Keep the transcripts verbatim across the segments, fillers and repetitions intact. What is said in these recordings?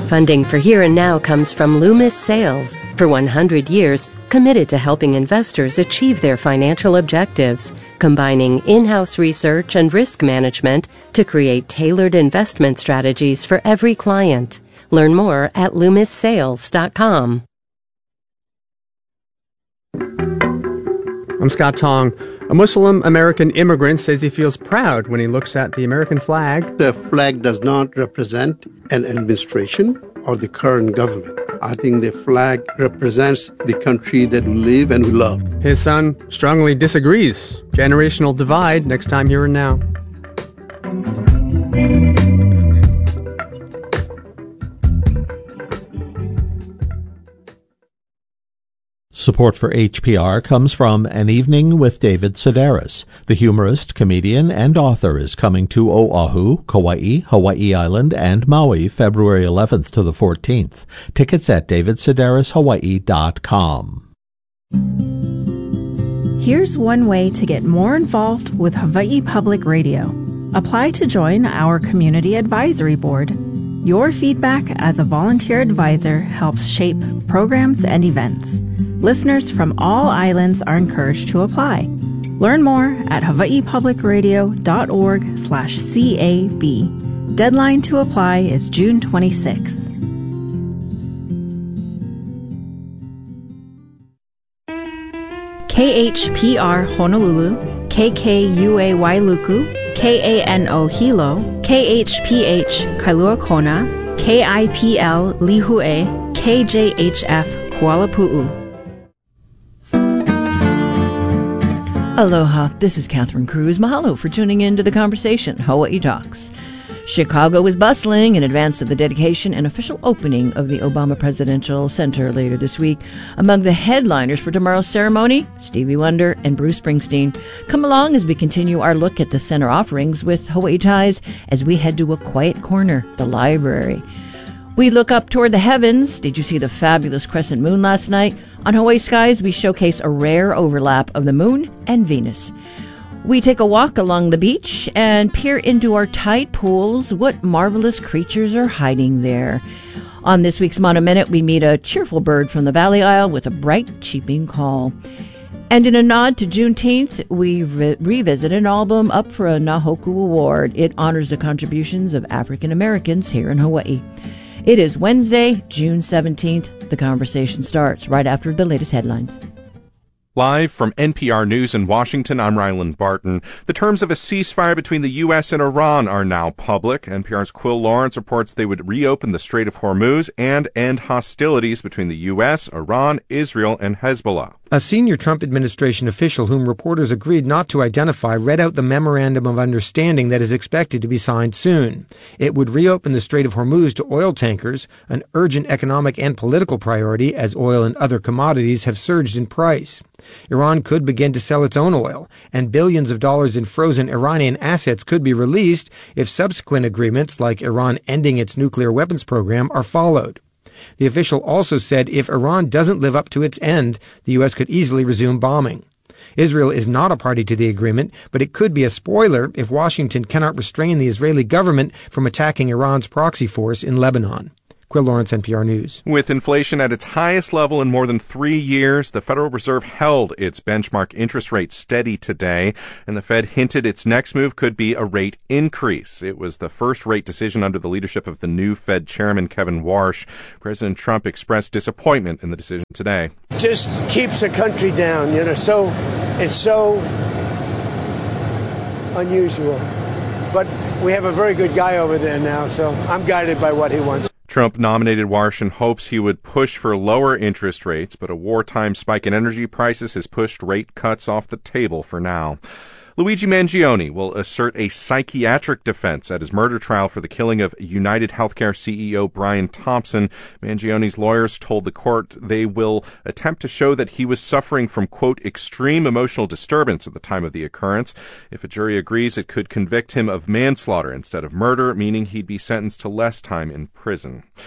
Funding for Here and Now comes from Loomis Sales. For one hundred years, committed to helping investors achieve their financial objectives, combining in-house research and risk management to create tailored investment strategies for every client. Learn more at loomis sales dot com. I'm Scott Tong. A Muslim American immigrant says he feels proud when he looks at the American flag. The flag does not represent an administration or the current government. I think the flag represents the country that we live and we love. His son strongly disagrees. Generational divide next time Here and Now. Support for H P R comes from An Evening with David Sedaris. The humorist, comedian, and author is coming to Oahu, Kauai, Hawaii Island, and Maui February eleventh to the fourteenth. Tickets at david sedaris hawaii dot com. Here's one way to get more involved with Hawaii Public Radio. Apply to join our Community Advisory Board. Your feedback as a volunteer advisor helps shape programs and events. Listeners from all islands are encouraged to apply. Learn more at hawaii public radio dot org slash C A B. Deadline to apply is June twenty-sixth. K H P R Honolulu, K K U A Wailuku, K A N O Hilo, K H P H Kailua Kona, K I P L Lihue, K J H F Kuala Pu'u. Aloha, this is Catherine Cruz. Mahalo for tuning in to the conversation, Hawaii Talks. Chicago is bustling in advance of the dedication and official opening of the Obama Presidential Center later this week. Among the headliners for tomorrow's ceremony, Stevie Wonder and Bruce Springsteen. Come along as we continue our look at the center offerings with Hawaii ties as we head to a quiet corner, the library. We look up toward the heavens. Did you see the fabulous crescent moon last night? On Hawaii Skies, we showcase a rare overlap of the moon and Venus. We take a walk along the beach and peer into our tide pools. What marvelous creatures are hiding there? On this week's Mono Minute, we meet a cheerful bird from the Valley Isle with a bright, cheeping call. And in a nod to Juneteenth, we re- revisit an album up for a Nahoku Award. It honors the contributions of African Americans here in Hawaii. It is Wednesday, June seventeenth. The conversation starts right after the latest headlines. Live from N P R News in Washington, I'm Ryland Barton. The terms of a ceasefire between the U S and Iran are now public. N P R's Quill Lawrence reports they would reopen the Strait of Hormuz and end hostilities between the U S, Iran, Israel, and Hezbollah. A senior Trump administration official whom reporters agreed not to identify read out the memorandum of understanding that is expected to be signed soon. It would reopen the Strait of Hormuz to oil tankers, an urgent economic and political priority as oil and other commodities have surged in price. Iran could begin to sell its own oil, and billions of dollars in frozen Iranian assets could be released if subsequent agreements, like Iran ending its nuclear weapons program, are followed. The official also said if Iran doesn't live up to its end, the U S could easily resume bombing. Israel is not a party to the agreement, but it could be a spoiler if Washington cannot restrain the Israeli government from attacking Iran's proxy force in Lebanon. Quill Lawrence, N P R News. With inflation at its highest level in more than three years, the Federal Reserve held its benchmark interest rate steady today, and the Fed hinted its next move could be a rate increase. It was the first rate decision under the leadership of the new Fed chairman, Kevin Warsh. President Trump expressed disappointment in the decision today. Just keeps the country down, you know, so it's so unusual. But we have a very good guy over there now, so I'm guided by what he wants. Trump nominated Warsh in hopes he would push for lower interest rates, but a wartime spike in energy prices has pushed rate cuts off the table for now. Luigi Mangione will assert a psychiatric defense at his murder trial for the killing of United Healthcare C E O Brian Thompson. Mangione's lawyers told the court they will attempt to show that he was suffering from, quote, extreme emotional disturbance at the time of the occurrence. If a jury agrees, it could convict him of manslaughter instead of murder, meaning he'd be sentenced to less time in prison.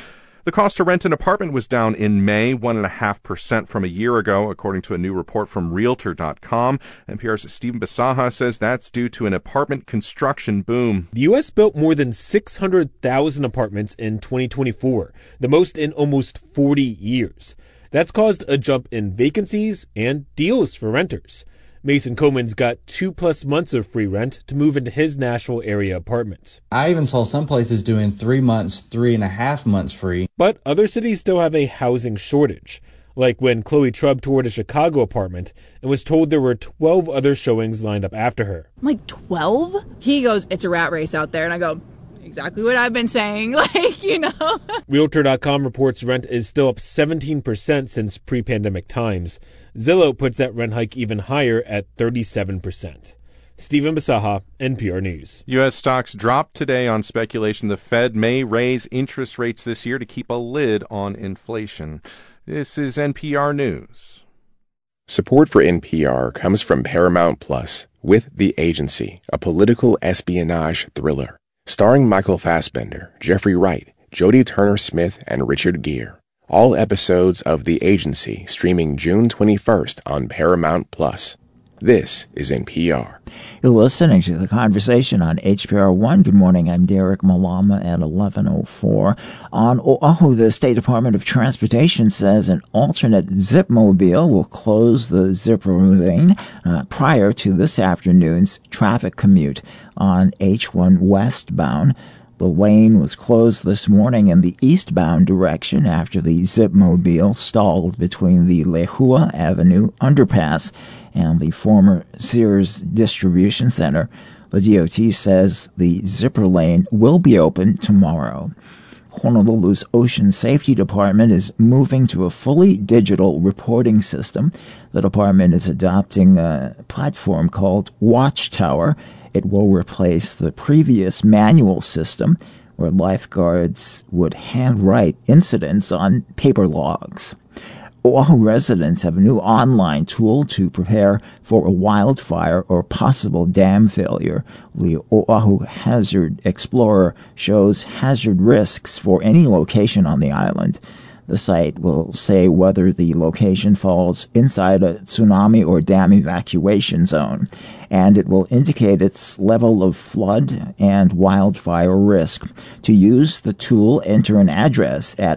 The cost to rent an apartment was down in May, one point five percent from a year ago, according to a new report from Realtor dot com. N P R's Stephen Basaha says that's due to an apartment construction boom. The U S built more than six hundred thousand apartments in twenty twenty-four, the most in almost forty years. That's caused a jump in vacancies and deals for renters. Mason Coleman's got two plus months of free rent to move into his Nashville area apartment. I even saw some places doing three months, three and a half months free. But other cities still have a housing shortage. Like when Chloe Trubb toured a Chicago apartment and was told there were twelve other showings lined up after her. I'm like, twelve? He goes, it's a rat race out there. And I go, exactly what I've been saying. Like, you know. Realtor dot com reports rent is still up seventeen percent since pre-pandemic times. Zillow puts that rent hike even higher at thirty-seven percent. Stephen Basaha, N P R News. U S stocks dropped today on speculation the Fed may raise interest rates this year to keep a lid on inflation. This is N P R News. Support for N P R comes from Paramount Plus with The Agency, a political espionage thriller. Starring Michael Fassbender, Jeffrey Wright, Jodie Turner-Smith, and Richard Gere. All episodes of The Agency streaming June twenty-first on Paramount Plus. This is N P R. You're listening to The Conversation on H P R one. Good morning. I'm Derek Malama at eleven oh four. On Oahu, the State Department of Transportation says an alternate Zipmobile will close the Zipper lane uh, prior to this afternoon's traffic commute on H one westbound. The lane was closed this morning in the eastbound direction after the Zipmobile stalled between the Lehua Avenue underpass and the former Sears Distribution Center. The D O T says the Zipper lane will be open tomorrow. Honolulu's Ocean Safety Department is moving to a fully digital reporting system. The department is adopting a platform called Watchtower. It will replace the previous manual system where lifeguards would handwrite incidents on paper logs. Oahu residents have a new online tool to prepare for a wildfire or possible dam failure. The Oahu Hazard Explorer shows hazard risks for any location on the island. The site will say whether the location falls inside a tsunami or dam evacuation zone, and it will indicate its level of flood and wildfire risk. To use the tool, enter an address at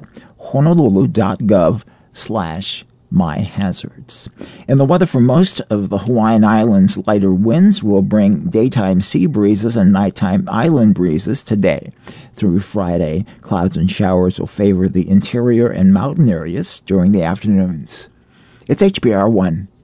honolulu.gov slash my hazards. And the weather for most of the Hawaiian Islands, lighter winds will bring daytime sea breezes and nighttime island breezes today. Through Friday, clouds and showers will favor the interior and mountain areas during the afternoons. It's H B R one.